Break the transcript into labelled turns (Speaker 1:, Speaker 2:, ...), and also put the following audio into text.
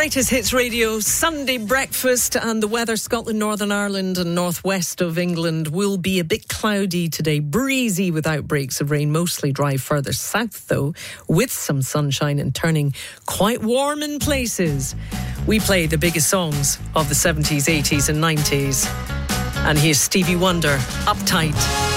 Speaker 1: Greatest Hits Radio, Sunday breakfast, and the weather. Scotland, Northern Ireland and northwest of England will be a bit cloudy today, breezy with outbreaks of rain, mostly dry further south though, with some sunshine and turning quite warm in places. We play the biggest songs of the 70s, 80s and 90s. And here's Stevie Wonder, Uptight.